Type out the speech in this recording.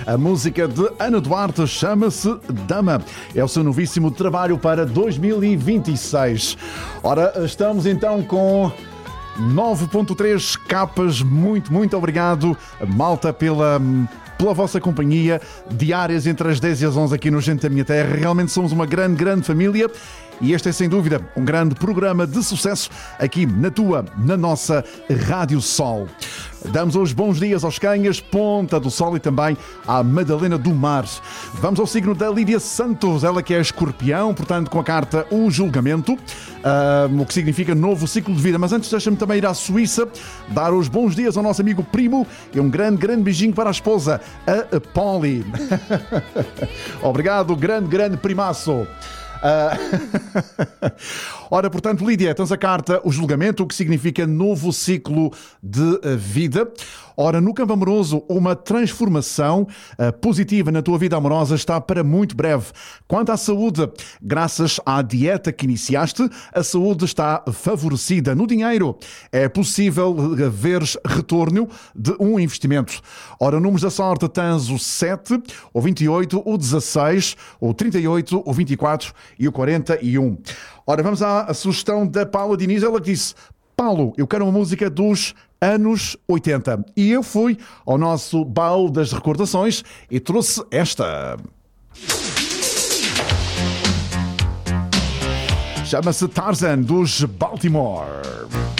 A música de Ana Duarte chama-se Dama. É o seu novíssimo trabalho para 2026. Ora, estamos então com 9.3 capas. Muito obrigado, malta, pela vossa companhia diárias entre as 10 e as 11 aqui no Gente da Minha Terra. Realmente somos uma grande família e este é sem dúvida um grande programa de sucesso aqui na nossa Rádio Sol. Damos os bons dias aos Canhas, Ponta do Sol e também à Madalena do Mar. Vamos ao signo da Lídia Santos, ela que é Escorpião, portanto com a carta O Julgamento, o que significa novo ciclo de vida. Mas antes deixa-me também ir à Suíça, dar os bons dias ao nosso amigo Primo e um grande beijinho para a esposa, a Polly. Obrigado, grande primaço. Ora, portanto, Lídia, tens a carta O Julgamento, o que significa novo ciclo de vida. Ora, no campo amoroso, uma transformação positiva na tua vida amorosa está para muito breve. Quanto à saúde, graças à dieta que iniciaste, a saúde está favorecida. No dinheiro, é possível veres retorno de um investimento. Ora, números da sorte, tens o 7, o 28, o 16, o 38, o 24 e o 41. Ora, vamos à sugestão da Paula Diniz. Ela disse: Paulo, eu quero uma música dos anos 80. E eu fui ao nosso baú das recordações e trouxe esta. Chama-se Tarzan, dos Baltimore.